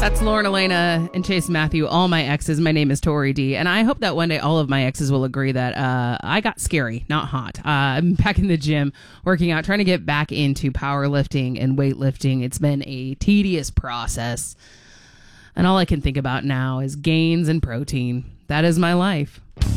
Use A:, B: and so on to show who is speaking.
A: That's Lauren Elena and Chase Matthew, all my exes. My name is Tori D, and I hope that one day all of my exes will agree that I got scary, not hot. I'm back in the gym, working out, trying to get back into powerlifting and weightlifting. It's been a tedious process, and all I can think about now is gains and protein. That is my life.